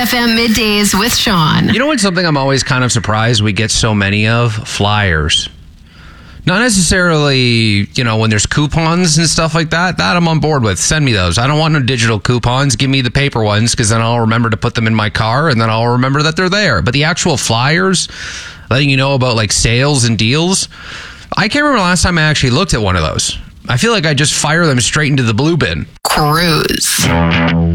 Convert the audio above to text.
FM Middays with Sean. You know what's something I'm always kind of surprised we get so many of? Flyers. Not necessarily, when there's coupons and stuff like that. That I'm on board with. Send me those. I don't want no digital coupons. Give me the paper ones, because then I'll remember to put them in my car, and then I'll remember that they're there. But the actual flyers, letting you know about like sales and deals, I can't remember the last time I actually looked at one of those. I feel like I just fire them straight into the blue bin. Cruise.